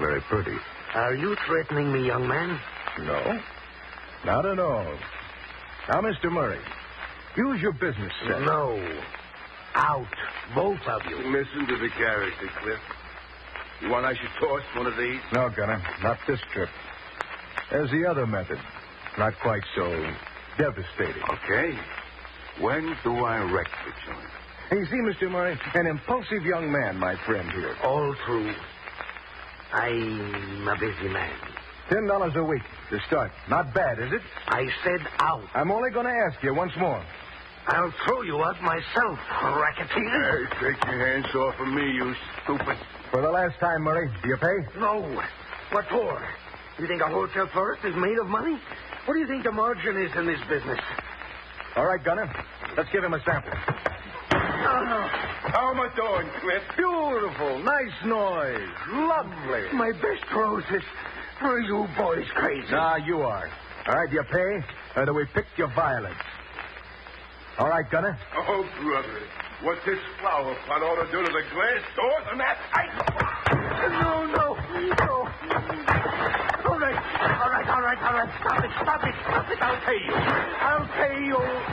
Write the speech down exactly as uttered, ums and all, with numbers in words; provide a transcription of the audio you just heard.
very pretty. Are you threatening me, young man? No, not at all. Now, Mister Murray, use your business sense. No. Out, both of you. Listen to the character, Cliff. You want I should toss one of these? No, Gunner, not this trip. There's the other method. Not quite so devastating. Okay. When do I wreck the joint? You see, Mister Murray, an impulsive young man, my friend here. All true. I'm a busy man. Ten dollars a week to start. Not bad, is it? I said out. I'm only going to ask you once more. I'll throw you out myself, racketeer. Hey, take your hands off of me, you stupid. For the last time, Murray, do you pay? No. What for? You think a hotel tourist is made of money? What do you think the margin is in this business? All right, Gunner. Let's give him a sample. Oh, no. How am I doing, Cliff? Beautiful. Nice noise. Lovely. My best roses. Are you boys crazy? Ah, you are. All right, do you pay? Or do we pick your violets? All right, Gunner. Oh, brother. What this flower pot ought to do to the glass doors and that ice. No, no, no. All right, all right, all right, all right. Stop it, stop it, stop it. I'll pay you. I'll pay you.